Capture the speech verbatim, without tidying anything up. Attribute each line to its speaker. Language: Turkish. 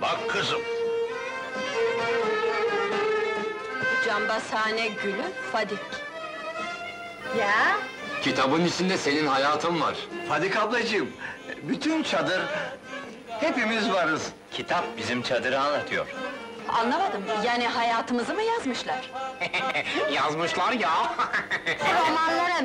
Speaker 1: Bak kızım,
Speaker 2: Cambazhane Gülü Fadik.
Speaker 3: Ya,
Speaker 4: Kitabın içinde senin hayatın var.
Speaker 5: Fadik ablacığım, bütün çadır, hepimiz varız.
Speaker 1: kitap bizim çadırı anlatıyor.
Speaker 2: Anlamadım, yani hayatımızı mı yazmışlar?
Speaker 1: Yazmışlar ya!
Speaker 3: romanlara